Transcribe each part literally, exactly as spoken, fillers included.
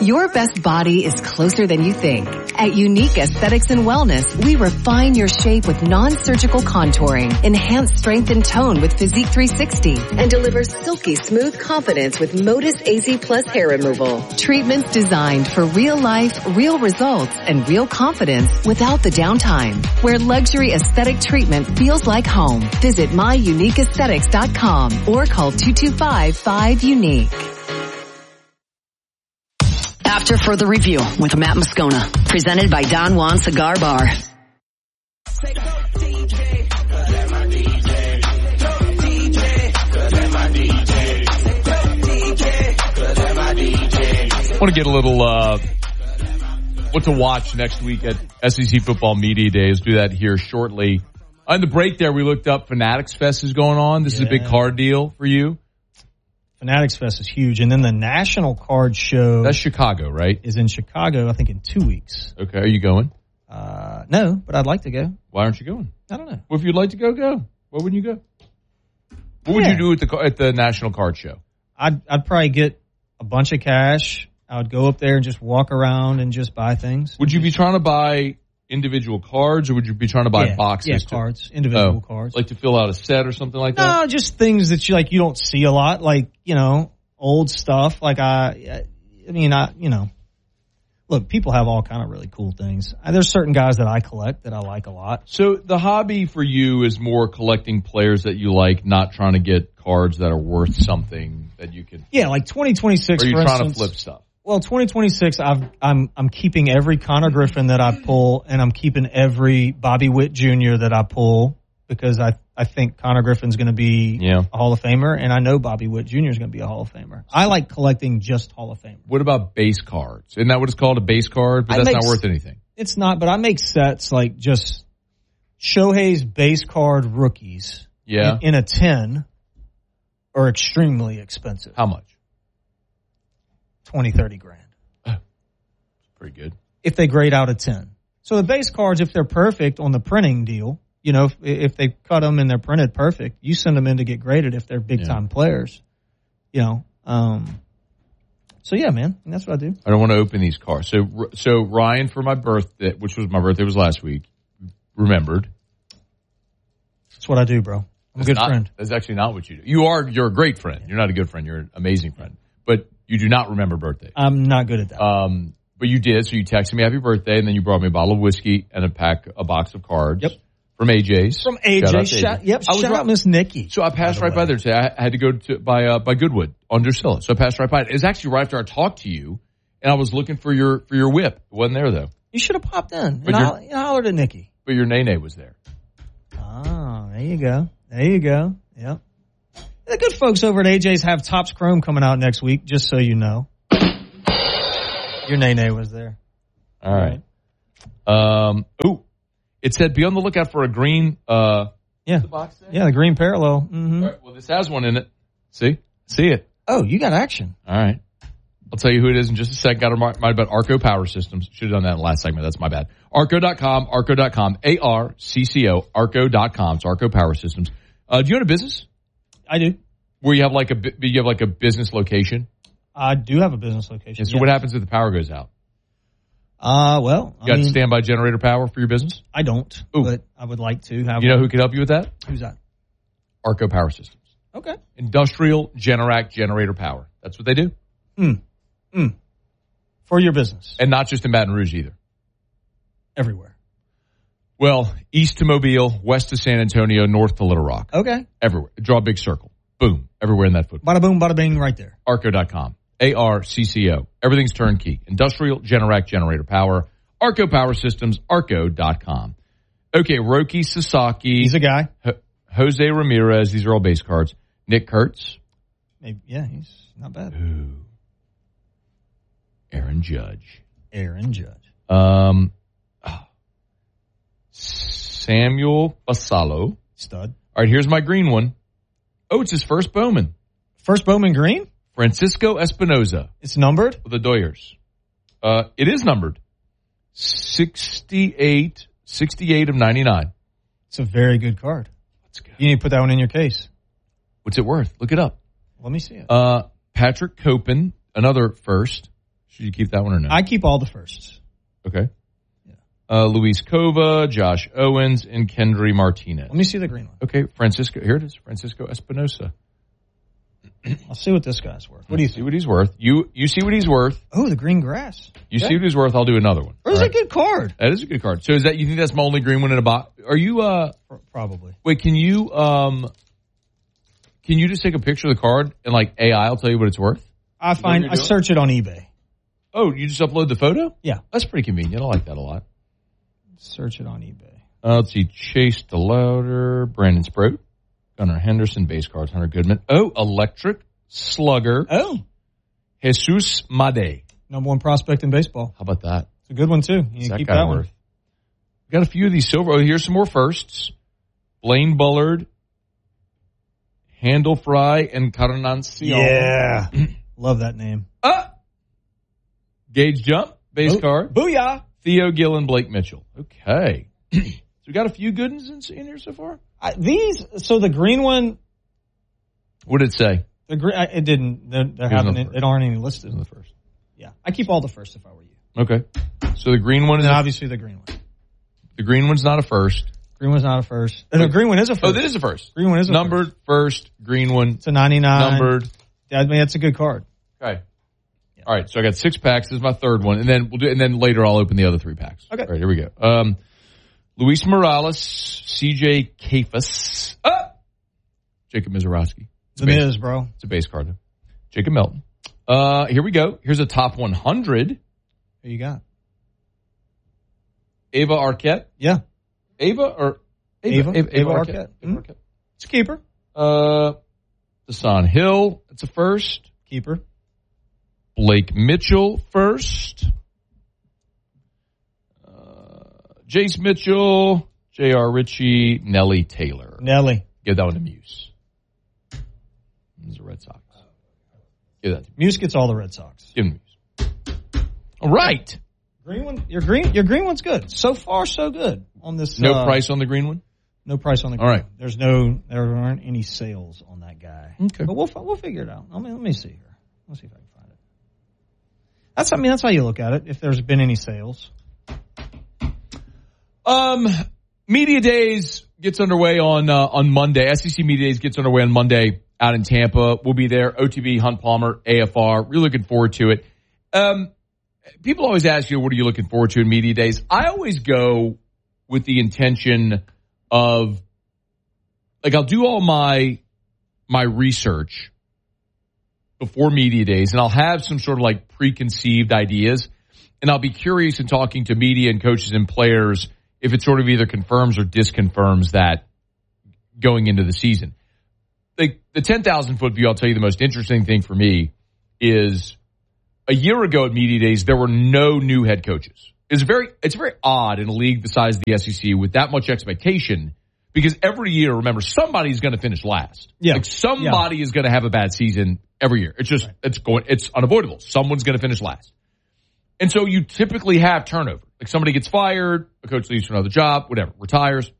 Your best body is closer than you think. At Unique Aesthetics and Wellness, we refine your shape with non-surgical contouring, enhance strength and tone with Physique three sixty, and deliver silky smooth confidence with Modus A Z Plus hair removal. Treatments designed for real life, real results, and real confidence without the downtime. Where luxury aesthetic treatment feels like home. Visit my unique aesthetics dot com or call two two five, five, unique. After Further Review with Matt Moscona, presented by Don Juan Cigar Bar. I want to get a little uh, what to watch next week at S E C Football Media Days. Do that here shortly. On the break there, we looked up Fanatics Fest is going on. This yeah. is a big card deal for you. Fanatics Fest is huge. And then the National Card Show. That's Chicago, right? Is in Chicago, I think, in two weeks. Okay. Are you going? Uh, no, but I'd like to go. Why aren't you going? I don't know. Well, if you'd like to go, go. Why wouldn't you go? What would yeah. you do at the at the National Card Show? I'd I'd probably get a bunch of cash. I would go up there and just walk around and just buy things. Would you be trying to buy individual cards, or would you be trying to buy yeah, boxes? Yeah, to, cards, individual oh, cards. Like to fill out a set or something like no, that? No, just things that you like. You don't see a lot, like you know, old stuff. Like I, I mean, I, you know, look, people have all kind of really cool things. There's certain guys that I collect that I like a lot. So the hobby for you is more collecting players that you like, not trying to get cards that are worth something that you can. Yeah, like twenty twenty-six. Or are you for trying instance, to flip stuff? Well, twenty twenty-six, I've, I'm I'm keeping every Connor Griffin that I pull, and I'm keeping every Bobby Witt Junior that I pull because I, I think Connor Griffin's going to be yeah. a Hall of Famer, and I know Bobby Witt Junior is going to be a Hall of Famer. I like collecting just Hall of Famers. What about base cards? Isn't that what it's called, a base card? But I that's make, not worth anything. It's not, but I make sets like just Shohei's base card rookies yeah. in, in a ten are extremely expensive. How much? twenty, thirty grand. Pretty good. If they grade out a ten. So the base cards, if they're perfect on the printing deal, you know, if, if they cut them and they're printed perfect, you send them in to get graded if they're big time yeah. players. You know, um, so yeah, man, and that's what I do. I don't want to open these cards. So, so Ryan, for my birthday, which was my birthday was last week, remembered. That's what I do, bro. I'm that's a good not, friend. That's actually not what you do. You are, you're a great friend. You're not a good friend. You're an amazing friend, but you do not remember birthdays. I'm not good at that. Um, But you did, so you texted me happy birthday, and then you brought me a bottle of whiskey and a pack, a box of cards. Yep. From A J's. From A J. Shout out Shout, Shout, yep. I was shout right, out Miss Nikki. So I passed by right way. by there today. I had to go to by uh, by Goodwood on Drusilla. So I passed right by it. It was actually right after I talked to you, and I was looking for your for your whip. It wasn't there though. You should have popped in. But and I, I hollered at Nikki. But your nene was there. Oh, there you go. There you go. Yep. The good folks over at A J's have Topps Chrome coming out next week. Just so you know, your nene was there. All right. Um, ooh, it said be on the lookout for a green. Uh, yeah, the box there? Yeah, the green parallel. Mm-hmm. All right, well, this has one in it. See, see it. Oh, you got action. All right. I'll tell you who it is in just a second. Got to remind about Arco Power Systems. Should have done that in the last segment. That's my bad. Arco dot com, Arco dot com, A R C C O, Arco dot com. It's Arco Power Systems. Uh, do you own a business? I do. Where you have like a you have like a business location? I do have a business location. And so yes. what happens if the power goes out? Uh, well, you got I mean, standby generator power for your business? I don't, Ooh. but I would like to have. You know one. who could help you with that? Who's that? Arco Power Systems. Okay. Industrial Generac generator power. That's what they do. Hmm. Hmm. For your business. And not just in Baton Rouge either. Everywhere. Well, east to Mobile, west to San Antonio, north to Little Rock. Okay. Everywhere. Draw a big circle. Boom. Everywhere in that footprint. Bada boom, bada bing, right there. Arco dot com. A R C C O. Everything's turnkey. Industrial Generac generator power. Arco Power Systems. Arco dot com. Okay, Roki Sasaki. He's a guy. Ho- Jose Ramirez. These are all base cards. Nick Kurtz. Maybe, yeah, he's not bad. Ooh. Aaron Judge. Aaron Judge. Um, oh. Samuel Basalo. Stud. All right, here's my green one. Oh, it's his first Bowman. First Bowman green? Francisco Espinoza. It's numbered? For the Doyers. Uh, it is numbered. sixty-eight, sixty-eight of ninety-nine. It's a very good card. Let's go. You need to put that one in your case. What's it worth? Look it up. Let me see it. Uh, Patrick Copen, another first. Should you keep that one or no? I keep all the firsts. Okay. Uh, Luis Cova, Josh Owens, and Kendry Martinez. Let me see the green one. Okay, Francisco. Here it is, Francisco Espinosa. I'll see what this guy's worth. What do you see think? what he's worth? You you see what he's worth? Oh, the green grass. You okay. see what he's worth? I'll do another one. Or is right? a good card? That is a good card. So is that you think that's my only green one in a box? Are you? uh Probably. Wait, can you um can you just take a picture of the card and like A I will tell you what it's worth? I find I search it on eBay. Oh, you just upload the photo? Yeah, that's pretty convenient. I like that a lot. Search it on eBay. Uh, let's see. Chase DeLauder, Brandon Sproat, Gunnar Henderson, base cards, Hunter Goodman. Oh, Electric Slugger. Oh. Jesus Made. Number one prospect in baseball. How about that? It's a good one, too. You that keep guy that worth? one. We got a few of these silver. Oh, here's some more firsts. Blaine Bullard, Handel Fry, and Carnancion. Yeah. Love that name. Ah! Gage Jump, base Bo- card. Booyah. Theo Gill and Blake Mitchell. Okay. So we got a few good ones in, in here so far? I, these, so the green one. What did it say? The green, I, it didn't, there, there haven't, no it aren't any listed. In the first. Yeah. I keep all the first if I were you. Okay. So the green one is and a, obviously the green one. The green one's not a first. Green one's not a first. No, the green one is a first. Oh, that is a first. Green one is a Numbered first. first, green one. It's a ninety-nine. Numbered. Yeah, I mean, that's a good card. Okay. Yeah. All right, so I got six packs. This is my third one, and then we'll do. And then later I'll open the other three packs. Okay. All right, here we go. Um, Luis Morales, C J Kafis, ah! Jacob Mizorowski. It's it is, bro. It's a base card. Though. Jacob Melton. Uh, here we go. Here's a top one hundred. Who you got? Ava Arquette. Yeah. Ava or Ava? Ava, Ava, Ava, Ava Arquette. Arquette. Ava Mm-hmm. Arquette. It's a keeper. Uh, Hassan Hill. It's a first. Keeper. Blake Mitchell first. Uh, Jace Mitchell, J R Ritchie, Nelly Taylor. Nelly. Give that one to Muse. These are Red Sox. Give that to Muse gets all the Red Sox. Give him Muse. All right. Green one. Your green. Your green one's good. So far, so good on this. No uh, price on the green one. No price on the green. All right. One. There's no. There aren't any sales on that guy. Okay. But we'll we'll figure it out. Let me let me see here. Let's see if I can find it. That's I mean that's how you look at it. If there's been any sales. Um, Media Days gets underway on uh, on Monday. S E C Media Days gets underway on Monday out in Tampa. We'll be there. O T B, Hunt Palmer, A F R. Really looking forward to it. Um, people always ask you, what are you looking forward to in Media Days? I always go with the intention of, like, I'll do all my my research before Media Days, and I'll have some sort of like preconceived ideas, and I'll be curious in talking to media and coaches and players if it sort of either confirms or disconfirms that going into the season. Like the ten thousand foot view, I'll tell you the most interesting thing for me is a year ago at Media Days, there were no new head coaches. It's very, it's very odd in a league the size of the S E C with that much expectation, because every year, remember, somebody's going to finish last. Yeah. Like somebody yeah. is going to have a bad season every year. It's just, right. it's going, it's unavoidable. Someone's going to finish last. And so you typically have turnover. Like somebody gets fired, a coach leaves for another job, whatever, retires.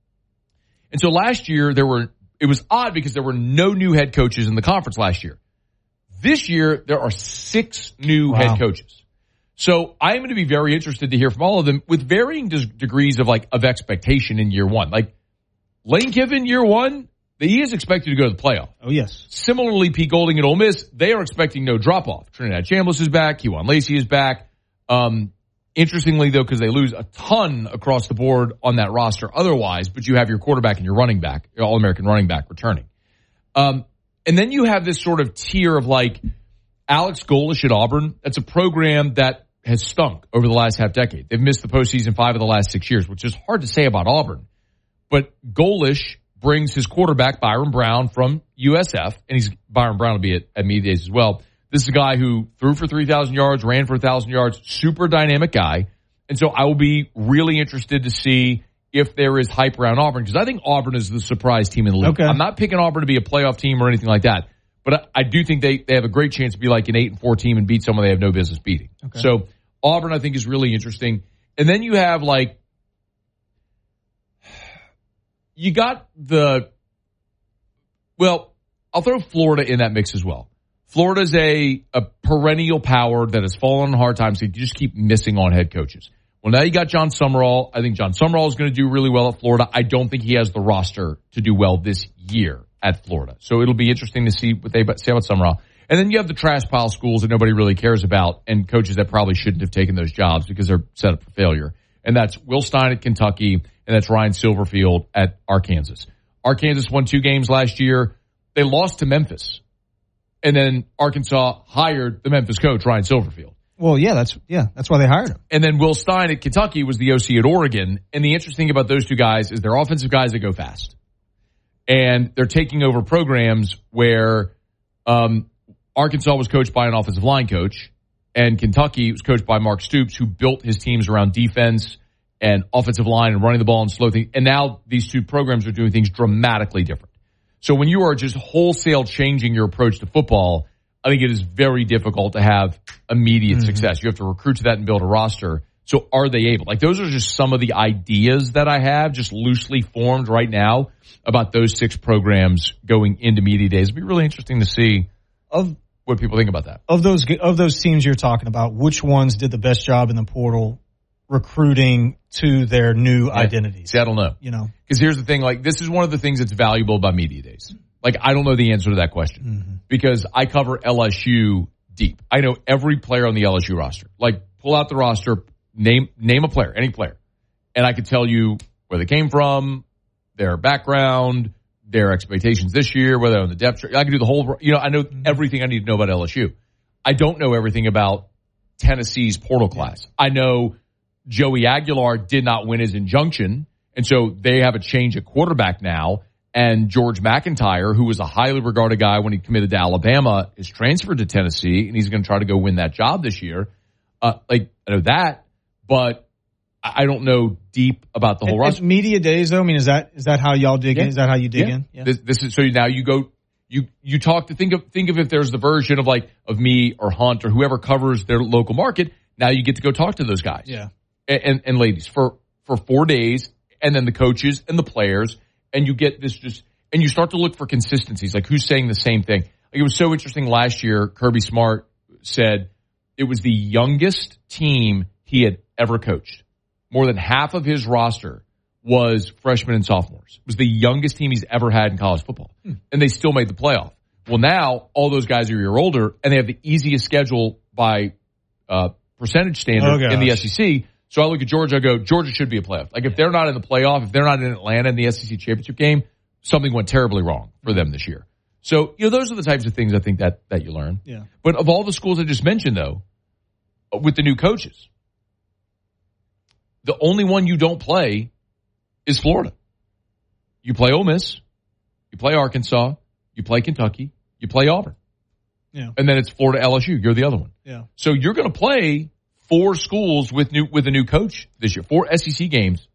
And so last year there were, it was odd because there were no new head coaches in the conference last year. This year there are six new wow. head coaches. So I am going to be very interested to hear from all of them with varying de- degrees of like, of expectation in year one. Like Lane Kiffin, year one, he is expected to go to the playoff. Oh, yes. Similarly, Pete Golding at Ole Miss, they are expecting no drop-off. Trinidad Chambliss is back. Kewan Lacey is back. Um, interestingly, though, because they lose a ton across the board on that roster otherwise, but you have your quarterback and your running back, your All-American running back returning. Um, and then you have this sort of tier of like Alex Golesh at Auburn. That's a program that has stunk over the last half decade. They've missed the postseason five of the last six years, which is hard to say about Auburn. But Golesh brings his quarterback, Byron Brown, from U S F, and he's Byron Brown will be at, at Media Days as well. This is a guy who threw for three thousand yards, ran for one thousand yards, super dynamic guy. And so I will be really interested to see if there is hype around Auburn, because I think Auburn is the surprise team in the league. Okay. I'm not picking Auburn to be a playoff team or anything like that, but I, I do think they, they have a great chance to be like an eight and four team and beat someone they have no business beating. Okay. So Auburn, I think, is really interesting. And then you have like, you got the, well, I'll throw Florida in that mix as well. Florida's a, a perennial power that has fallen on hard times. They just keep missing on head coaches. Well, now you got John Summerall. I think John Summerall is going to do really well at Florida. I don't think he has the roster to do well this year at Florida. So it'll be interesting to see what they say about Summerall. And then you have the trash pile schools that nobody really cares about and coaches that probably shouldn't have taken those jobs because they're set up for failure. And that's Will Stein at Kentucky, and that's Ryan Silverfield at Arkansas. Arkansas won two games last year. They lost to Memphis. And then Arkansas hired the Memphis coach, Ryan Silverfield. Well, yeah, that's yeah, that's why they hired him. And then Will Stein at Kentucky was the O C at Oregon. And the interesting thing about those two guys is they're offensive guys that go fast. And they're taking over programs where um, Arkansas was coached by an offensive line coach, and Kentucky was coached by Mark Stoops, who built his teams around defense and offensive line and running the ball and slow things. And now these two programs are doing things dramatically different. So when you are just wholesale changing your approach to football, I think it is very difficult to have immediate mm-hmm. success. You have to recruit to that and build a roster. So are they able? Like, those are just some of the ideas that I have just loosely formed right now about those six programs going into media days. It'd be really interesting to see of what people think about that. Of those of those teams you're talking about, which ones did the best job in the portal recruiting to their new yeah. identities? See, I don't know. You know, because here's the thing. Like, this is one of the things that's valuable about media days. Like, I don't know the answer to that question mm-hmm. because I cover L S U deep. I know every player on the L S U roster. Like, pull out the roster, name name a player, any player, and I could tell you where they came from, their background, their expectations this year, whether they're on the depth chart. I can do the whole, you know, I know everything I need to know about L S U. I don't know everything about Tennessee's portal class. Yeah. I know Joey Aguilar did not win his injunction, and so they have a change at quarterback now. And George McIntyre, who was a highly regarded guy when he committed to Alabama, is transferred to Tennessee, and he's going to try to go win that job this year. Uh, like, I know that, but I don't know deep about the whole and, roster. And media days, though, I mean, is that is that how y'all dig yeah. in? Is that how you dig yeah. in? Yeah. This, this is so now you go, you you talk to think of think of if there's the version of like of me or Hunt or whoever covers their local market. Now you get to go talk to those guys, yeah, and and, and ladies for for four days, and then the coaches and the players. And you get this just, and you start to look for consistencies, like who's saying the same thing. Like, it was so interesting last year, Kirby Smart said it was the youngest team he had ever coached. More than half of his roster was freshmen and sophomores. It was the youngest team he's ever had in college football. Hmm. And they still made the playoff. Well, now all those guys are a year older, and they have the easiest schedule by uh, percentage standard oh, in the S E C. So I look at Georgia, I go, Georgia should be a playoff. Like, if they're not in the playoff, if they're not in Atlanta in the S E C championship game, something went terribly wrong for them this year. So, you know, those are the types of things I think that, that you learn. Yeah. But of all the schools I just mentioned, though, with the new coaches, the only one you don't play is Florida. You play Ole Miss, you play Arkansas, you play Kentucky, you play Auburn. Yeah. And then it's Florida L S U. You're the other one. Yeah. So you're going to play four schools with new with a new coach this year, four S E C games